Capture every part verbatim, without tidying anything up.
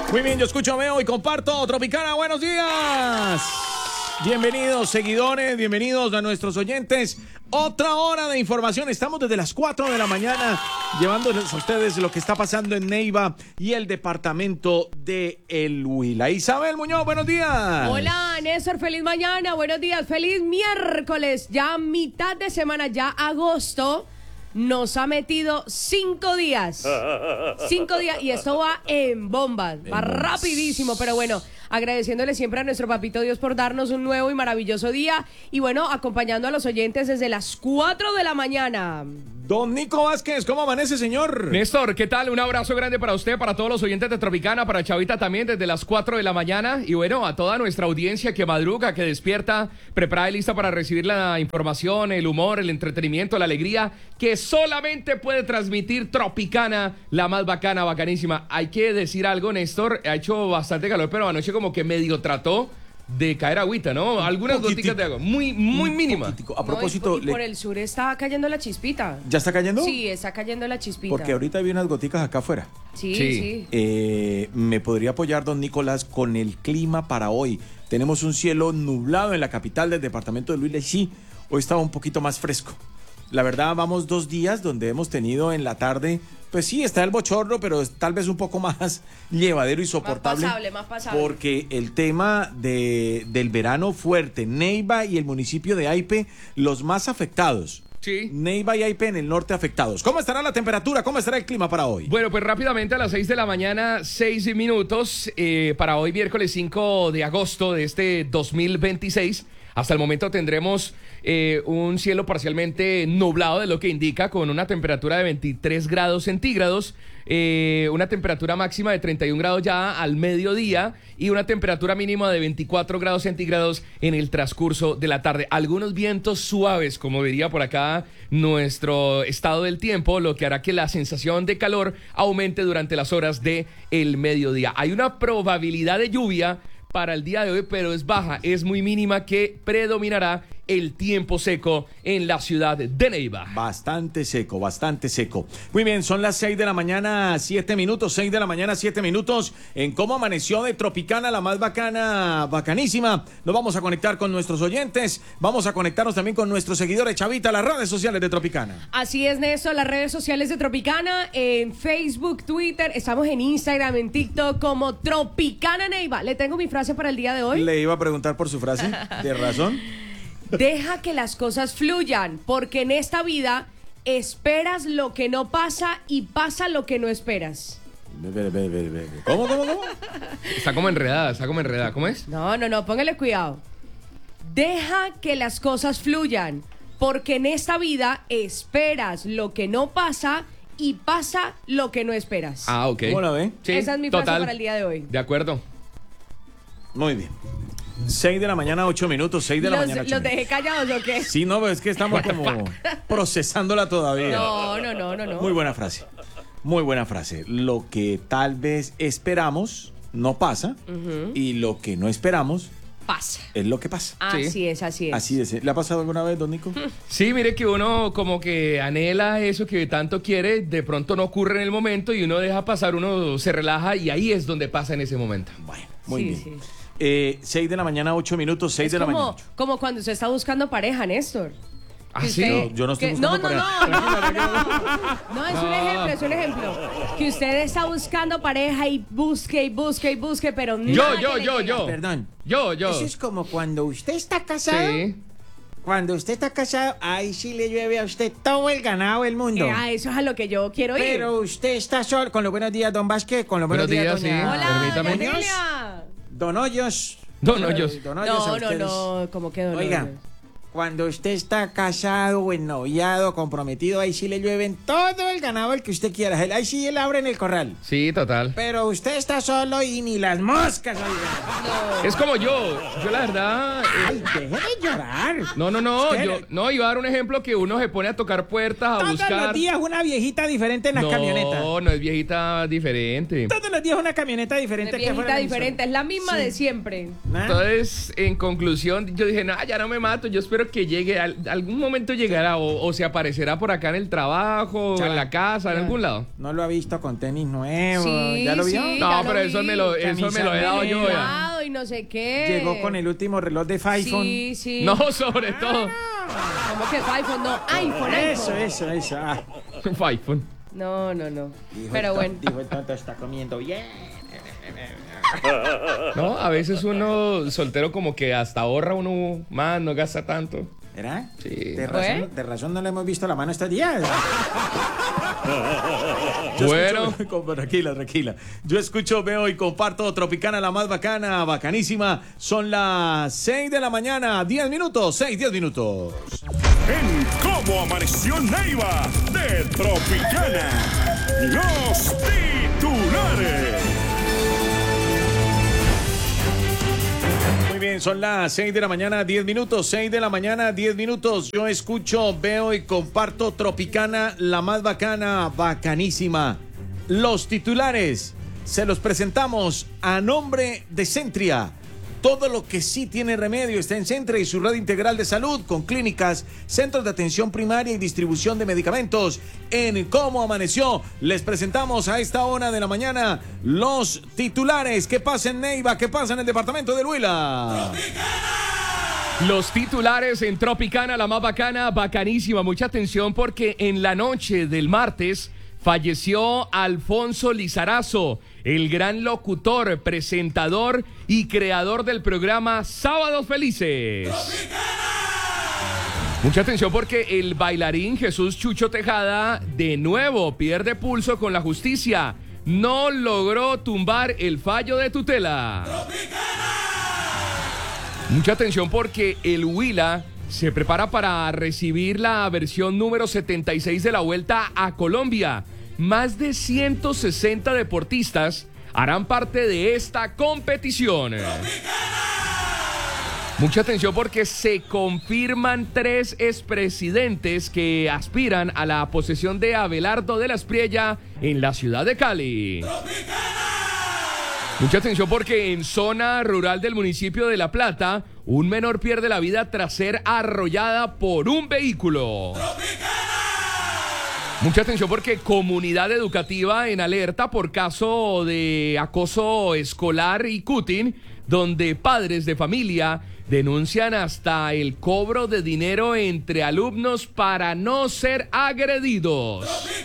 Muy bien, yo escucho, veo y comparto. Tropicana, buenos días. Bienvenidos, seguidores, bienvenidos a nuestros oyentes. Otra hora de información. Estamos desde las cuatro de la mañana llevándoles a ustedes lo que está pasando en Neiva y el departamento de El Huila. Isabel Muñoz, buenos días. Hola, Néstor, feliz mañana, buenos días, feliz miércoles. Ya mitad de semana, ya agosto. Nos ha metido cinco días. Cinco días y esto va en bombas. Va rapidísimo, pero bueno, agradeciéndole siempre a nuestro papito Dios por darnos un nuevo y maravilloso día. Y bueno, acompañando a los oyentes desde las cuatro de la mañana. Don Nico Vázquez, ¿cómo amanece, señor? Néstor, ¿qué tal? Un abrazo grande para usted, para todos los oyentes de Tropicana, para Chavita también desde las cuatro de la mañana. Y bueno, a toda nuestra audiencia que madruga, que despierta, preparada y lista para recibir la información, el humor, el entretenimiento, la alegría que solamente puede transmitir Tropicana, la más bacana, bacanísima. Hay que decir algo, Néstor, ha hecho bastante calor, pero anoche como que medio trató de caer agüita, ¿no? Algunas goticas de agua, muy, muy mínima. A propósito... No, y, y por le... el sur está cayendo la chispita. ¿Ya está cayendo? Sí, está cayendo la chispita. Porque ahorita vi unas goticas acá afuera. Sí, sí. sí. Eh, ¿Me podría apoyar, don Nicolás, con el clima para hoy? Tenemos un cielo nublado en la capital del departamento de Huila y sí, hoy estaba un poquito más fresco. La verdad, vamos dos días donde hemos tenido en la tarde, pues sí, está el bochorno, pero es tal vez un poco más llevadero y soportable. Más pasable, más pasable. Porque el tema de, del verano fuerte, Neiva y el municipio de Aipe, los más afectados. Sí. Neiva y Aipe en el norte afectados. ¿Cómo estará la temperatura? ¿Cómo estará el clima para hoy? Bueno, pues rápidamente a las seis de la mañana, seis minutos, eh, para hoy miércoles cinco de agosto de este dos mil veintiséis. Hasta el momento tendremos eh, un cielo parcialmente nublado, de lo que indica, con una temperatura de veintitrés grados centígrados, eh, una temperatura máxima de treinta y un grados ya al mediodía y una temperatura mínima de veinticuatro grados centígrados en el transcurso de la tarde. Algunos vientos suaves, como diría por acá nuestro estado del tiempo, lo que hará que la sensación de calor aumente durante las horas del mediodía. Hay una probabilidad de lluvia para el día de hoy, pero es baja, es muy mínima, que predominará el tiempo seco en la ciudad de Neiva. Bastante seco, bastante seco. Muy bien, son las seis de la mañana, siete minutos, seis de la mañana, siete minutos, en Cómo Amaneció de Tropicana, la más bacana, bacanísima. Nos vamos a conectar con nuestros oyentes, vamos a conectarnos también con nuestros seguidores, Chavita, las redes sociales de Tropicana. Así es, Néstor, las redes sociales de Tropicana, en Facebook, Twitter, estamos en Instagram, en TikTok, como Tropicana Neiva. Le tengo mi frase para el día de hoy. Le iba a preguntar por su frase, de razón. Deja que las cosas fluyan, porque en esta vida esperas lo que no pasa y pasa lo que no esperas. ¿Cómo, cómo, cómo? Está como enredada, está como enredada. ¿Cómo es? No, no, no, póngale cuidado. Deja que las cosas fluyan, porque en esta vida esperas lo que no pasa y pasa lo que no esperas. Ah, ok. ¿Cómo la ve? Sí, esa es mi total. frase para el día de hoy. De acuerdo. Muy bien. seis de la mañana, ocho minutos, seis de la ¿Los, mañana. ¿Los dejé callados o qué? Sí, no, es que estamos como procesándola todavía. No, no, no, no, no. Muy buena frase. Muy buena frase. Lo que tal vez esperamos no pasa, uh-huh, y lo que no esperamos pasa. Es lo que pasa. Así sí. es, así es. Así es. ¿Le ha pasado alguna vez, don Nico? Sí, mire que uno como que anhela eso que tanto quiere, de pronto no ocurre en el momento y uno deja pasar, uno se relaja y ahí es donde pasa en ese momento. Bueno, muy sí, bien. Sí. Eh, seis de la mañana, ocho minutos, seis es de la como, mañana. Como cuando usted está buscando pareja, Néstor. ¿Ah, usted, sí? No, yo no estoy que, buscando no, pareja. No, no, no, no. No, es un ejemplo, es un ejemplo. Que usted está buscando pareja y busque y busque y busque, pero no. Yo, yo, yo, yo. Perdón. Yo, yo. Eso es como cuando usted está casado. Sí. Cuando usted está casado, ahí sí le llueve a usted todo el ganado del mundo. Eh, ah, eso es a lo que yo quiero ir. Pero usted está solo. Con los buenos días, don Vázquez. Con los buenos, Buenos días, días, sí. doña... Hola, Permítame. doña Celia. Don Hoyos. Don Hoyos. Don Hoyos, a No, no, ustedes. no, como que don Oiga, Hoyos. cuando usted está casado o ennoviado, comprometido, ahí sí le llueven todo el ganado el que usted quiera. Ahí sí le abren el corral. Sí, total. Pero usted está solo y ni las moscas, oiga. Es como yo. Yo la verdad... eh, Ay, deje de llorar. No, no, no. Espere. Yo no iba a dar un ejemplo que uno se pone a tocar puertas, a Todos buscar... los días una viejita diferente en la no, camioneta. No, no es viejita diferente. Todos los días una camioneta diferente. Una que fuera viejita la diferente, es la misma de siempre. ¿Ah? Entonces, en conclusión, yo dije, no, ya no me mato, yo espero creo que llegue, al, algún momento llegará o, o se aparecerá por acá en el trabajo, Ya, en la casa, en ya. algún lado. No lo ha visto con tenis nuevos. Sí, ¿Ya lo vio? sí, No, ya pero lo eso vi. me lo, eso me lo he dado yo ya. Cuidado y no sé qué. Llegó con el último reloj de iPhone. Sí, sí. No, sobre todo. ¿Cómo que es iPhone? No, iPhone, Eso, iPhone. eso, eso. Ah. iPhone. No, no, no. Dijo Pero el bueno. ton- Dijo el tonto, está comiendo bien. No, a veces uno soltero como que hasta ahorra uno más, no gasta tanto. ¿Verdad? Sí. De ¿Fue? razón, de razón no le hemos visto la mano estos días. Yo Bueno. escucho- tranquila, tranquila. Yo escucho, veo y comparto Tropicana, la más bacana, bacanísima. Son las seis de la mañana, diez minutos, seis, diez minutos. En Cómo Amaneció Neiva de Tropicana. Los titulares. Muy bien, son las seis de la mañana, diez minutos, seis de la mañana, diez minutos. Yo escucho, veo y comparto Tropicana, la más bacana, bacanísima. Los titulares se los presentamos a nombre de Centria. Todo lo que sí tiene remedio está en Centria y su red integral de salud con clínicas, centros de atención primaria y distribución de medicamentos. En Cómo Amaneció les presentamos a esta hora de la mañana los titulares. ¿Qué pasa en Neiva? ¿Qué pasa en el departamento del Huila? Los titulares en Tropicana, la más bacana, bacanísima. Mucha atención porque en la noche del martes falleció Alfonso Lizarazo, el gran locutor, presentador y creador del programa Sábados Felices. Mucha atención porque el bailarín Jesús Chucho Tejada de nuevo pierde pulso con la justicia. No logró tumbar el fallo de tutela. Mucha atención porque el Huila se prepara para recibir la versión número setenta y seis de la Vuelta a Colombia. Más de ciento sesenta deportistas harán parte de esta competición. Mucha atención porque se confirman tres expresidentes que aspiran a la posesión de Abelardo de la Espriella en la ciudad de Cali. Mucha atención porque en zona rural del municipio de La Plata, un menor pierde la vida tras ser arrollada por un vehículo. Mucha atención porque comunidad educativa en alerta por caso de acoso escolar y cutting, donde padres de familia denuncian hasta el cobro de dinero entre alumnos para no ser agredidos.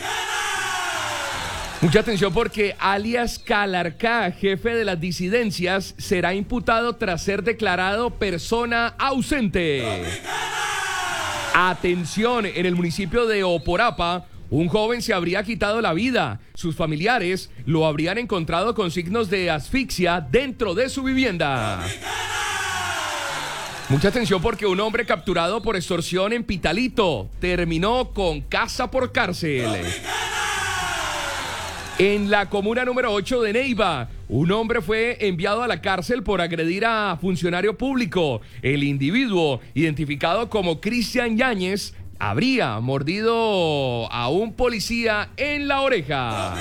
Mucha atención porque alias Calarcá, jefe de las disidencias, será imputado tras ser declarado persona ausente. Atención, en el municipio de Oporapa, un joven se habría quitado la vida. Sus familiares lo habrían encontrado con signos de asfixia dentro de su vivienda. Mucha atención porque un hombre capturado por extorsión en Pitalito terminó con casa por cárcel. En la comuna número ocho de Neiva, un hombre fue enviado a la cárcel por agredir a funcionario público. El individuo, identificado como Cristian Yáñez, habría mordido a un policía en la oreja.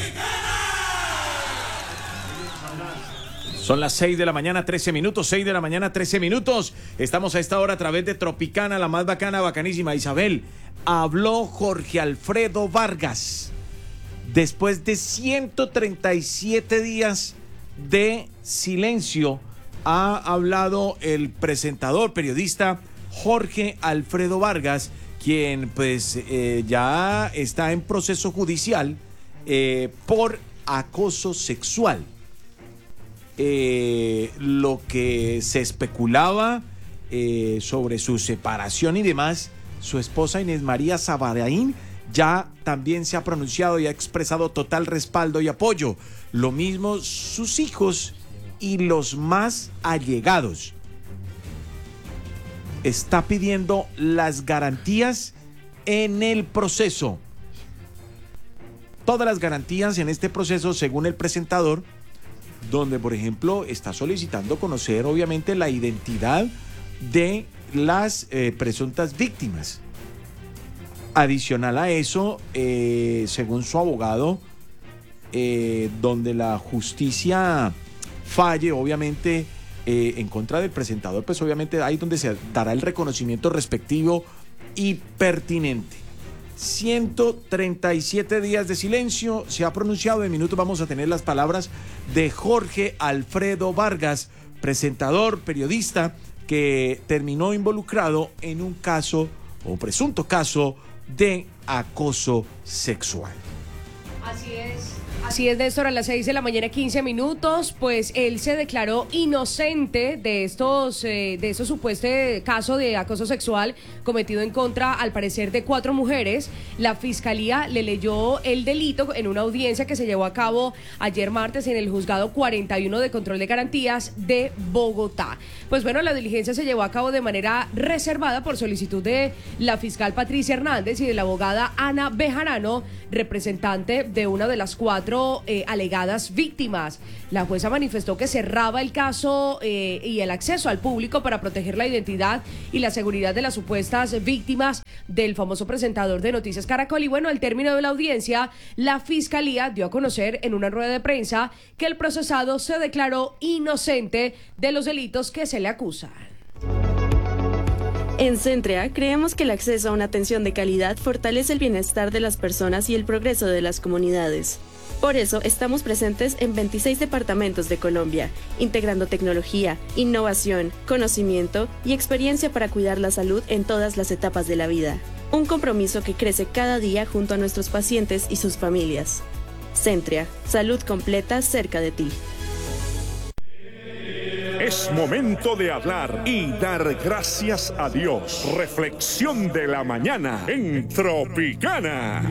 Son las seis de la mañana, trece minutos, seis de la mañana, trece minutos. Estamos a esta hora a través de Tropicana, la más bacana, bacanísima. Isabel, habló Jorge Alfredo Vargas. Después de ciento treinta y siete días de silencio, ha hablado el presentador, periodista Jorge Alfredo Vargas, quien pues eh, ya está en proceso judicial eh, por acoso sexual. Eh, lo que se especulaba eh, sobre su separación y demás, su esposa Inés María Sabaraín ya también se ha pronunciado y ha expresado total respaldo y apoyo. Lo mismo sus hijos y los más allegados. Está pidiendo las garantías en el proceso. Todas las garantías en este proceso, según el presentador, donde, por ejemplo, está solicitando conocer, obviamente, la identidad de las eh, presuntas víctimas. Adicional a eso, eh, según su abogado, eh, donde la justicia falle, obviamente eh, en contra del presentador, pues obviamente ahí es donde se dará el reconocimiento respectivo y pertinente. ciento treinta y siete días de silencio se ha pronunciado. En minutos vamos a tener las palabras de Jorge Alfredo Vargas, presentador, periodista, que terminó involucrado en un caso o presunto caso de acoso sexual. Así es. Así es, Néstor, a las seis de la mañana, quince minutos, pues él se declaró inocente de estos, eh, de estos supuestos casos de acoso sexual cometido en contra, al parecer, de cuatro mujeres. La fiscalía le leyó el delito en una audiencia que se llevó a cabo ayer martes en el juzgado cuarenta y uno de control de garantías de Bogotá. Pues bueno, la diligencia se llevó a cabo de manera reservada por solicitud de la fiscal Patricia Hernández y de la abogada Ana Bejarano, representante de una de las cuatro Eh, alegadas víctimas. La jueza manifestó que cerraba el caso eh, y el acceso al público para proteger la identidad y la seguridad de las supuestas víctimas del famoso presentador de Noticias Caracol. Y bueno, al término de la audiencia, la fiscalía dio a conocer en una rueda de prensa que el procesado se declaró inocente de los delitos que se le acusan. En Centrea, creemos que el acceso a una atención de calidad fortalece el bienestar de las personas y el progreso de las comunidades. Por eso, estamos presentes en veintiséis departamentos de Colombia, integrando tecnología, innovación, conocimiento y experiencia para cuidar la salud en todas las etapas de la vida. Un compromiso que crece cada día junto a nuestros pacientes y sus familias. Centrea, salud completa cerca de ti. Es momento de hablar y dar gracias a Dios. Reflexión de la mañana en Tropicana.